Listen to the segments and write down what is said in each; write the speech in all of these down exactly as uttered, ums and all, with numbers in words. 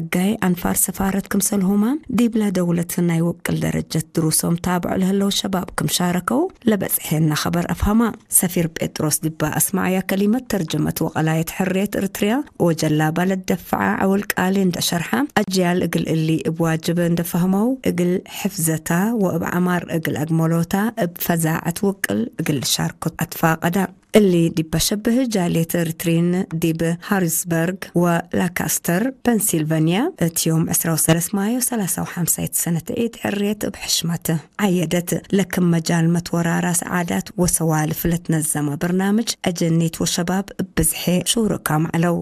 حقاي أنفار سفارة كمسلهما دي بلا دولتنا يوكل درجة دروسهم تابعوا لهلو شباب كم شاركوا لبس حيننا خبر أفهما سفير بيتروس دبا أسمع يا كلمة ترجمة وقلاية حرية إريتريا وجلابة للدفعة أو القالين دشرحة أجيال إقل اللي بواجب ندفهموا إقل حفزتا وبعمار إقل أقمولوتا بفزاعة وقل إقل شاركت أتفاقدا اللي دي بشبه جالية إريترين دي بهاريسبرغ ولاكاستر بنسلفانيا تيوم عشرة وثلاثين مايو ثلاثة وخمسين سنة عيد حرية بحشمته عيدت لكم مجال متورا راس عادات وسوالف لتنظم برنامج أجنيت وشباب بزحي شوركا معلو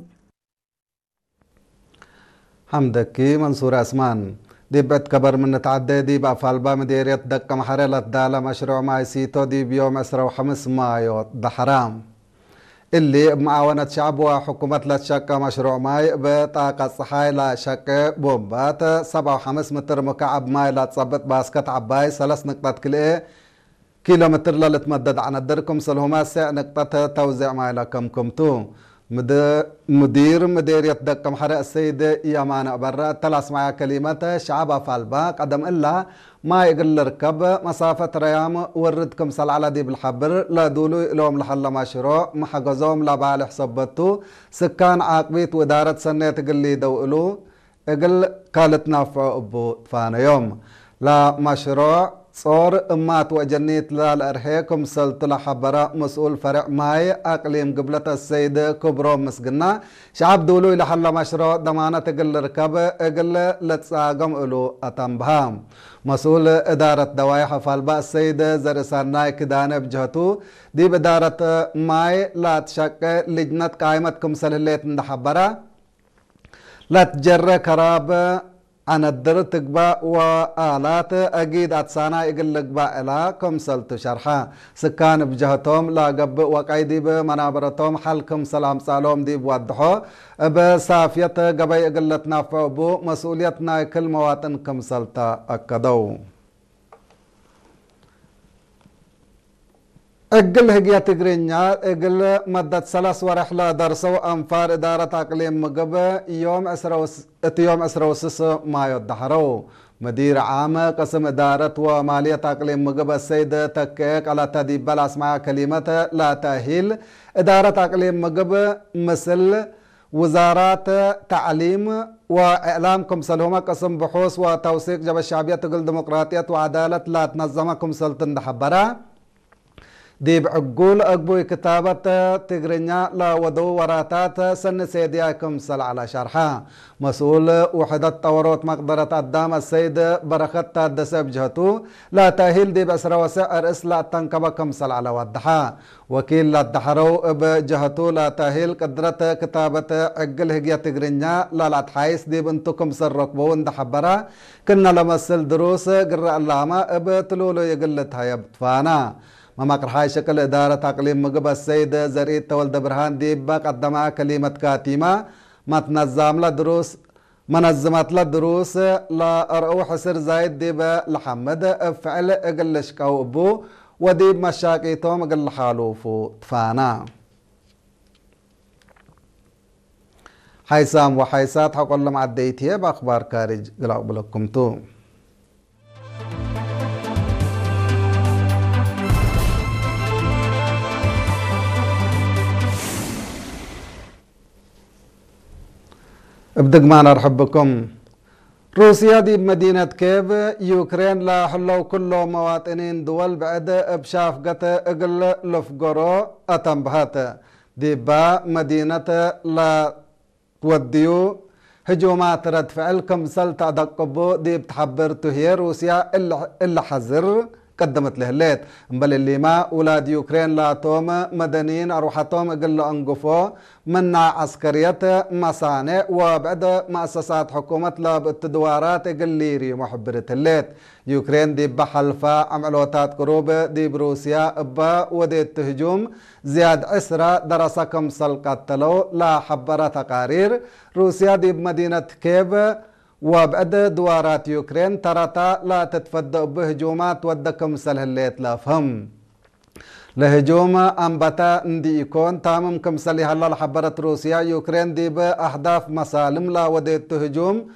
حمدكي منصور أسمان دي بيت كبر من تعدي دي بأفالبا مديرية دقة محرلة دالة مشروع ماي سيتو دي بيوم عشرة وخمسة مايو ده حرام اللي بمعاونة شعب وحكومة لا تشكى مشروع ماي بطاقة صحاي لا شك بومبات سبعة وخمسين متر مكعب ماي لا تصبت باسكت عباي ثلاث نقطة كيلو كيلومتر لا تمدد عن الدركم سلهما سع نقطة توزيع ماي لكم كمتو مدير مديرية دقة محرق السيد يامان برا تلاس معي كلمات شعب فالبا قدم إلا ما يقل ركب مسافة ريام وردكم سل على دي بالحبر لا دولو لهم لحل مشروع محقزوم لا بالي حسبتو سكان عاقبيت ودارة سنة تقلي دوئلو اقل قالت نافع أبو فانا يوم لا مشروع صور امات وجنيت للارهيكم سلط لحبراء مسؤول فرع ماي اقليم قبلة السيد كبرو مسقنا شعب دولو لحل مشروع ضمانة اقل ركب اقل لتساقم الو اتنبهام مسؤول ادارة دوايح فالباء السيد زرسان ناي كدانة بجهتو دي بدارة ماي لا تشك لجنة قائمة كمسل الليت ندحبرا لا تجر كراب أنا الدر تقبع وآلات أجيد أتسانا يقل لقبع إلا كمسل شرحا سكان بجهتهم لا قب وقايدي بمنابرتهم حل كمسل عمسالهم دي بوضحو بسافية قبع يقل لتنافع بو مسؤوليتنا كل مواطن كمسل تأكدو اقل هجية تقرينيا اقل مدة ثلاث ورحلة درسو انفار ادارة اقليم مقبة يوم اسرو يوم اسرو سس مايو الدحرو مدير عام قسم ادارة ومالية اقليم مقبة السيد تكيك على تديب بلاس مع كلمة لا تأهيل ادارة اقليم مقبة مثل وزارات تعليم واعلام كمسلهما قسم بحوث وتوثيق جب الشعبية تقل ديمقراطية وعدالة لا تنظم كمسلتن دحبرا دي بعقول أقبوي كتابة تقرنيا لا ودو وراتات سن سيدياكم سل على شرحها مسؤول وحدة طوروت مقدرة قدام السيد بركت تادسب جهتو لا تأهيل دي بأسر وسعر إسلا تنكبكم سل على ودحا وكيل لا دحرو بجهتو لا تأهيل قدرة كتابة عقل هجية تقرنيا لا لا تحايس دي بنتكم سل ركبون دحبرا كنا لمسل دروس قرأ اللامة بتلولو يقلتها يبتفانا ما مقرحاي شكل إدارة تقليم مقبة السيد زريد تولد برهان ديبا قدمها كلمة كاتمة ما تنظم لدروس منظمات لدروس لا أروح سر زايد ديبا لحمد فعل اقلش كوبو وديب مشاكيتهم اقل حالوفو تفانا حيسام وحيسات حق الله معديتيه بأخبار كارج قلعوا لكم تو ابدق معنا رحبكم روسيا دي بمدينة كيف يوكرين لا حلو كله مواطنين دول بعد بشافقة اقل لفقرو اتنبهات دي با مدينة لا توديو هجومات رد فعل كمسل تعدقبو دي بتحبرتو هي روسيا إلا حذر قدمت له الليت بل اللي ما أولاد يوكرين لا توم مدنيين أروحتهم قل أنقفوا من عسكرية مصانع وبعد مؤسسات حكومة لابتدوارات قليري محبرة الليت يوكرين دي بحلفة عملوتات قروب دي بروسيا با وديت هجوم زياد عسرة درسة كمسل قتلو لا حبرة تقارير روسيا دي بمدينة كيف وبعد دوارات يوكرين ترتا لا تتفدأ بهجومات ودكم سله اللي تلافهم لهجوم أنبتا ندي يكون تامم كمسلي هلا حبرت روسيا يوكرين دي بأهداف مسالم لا وديت هجوم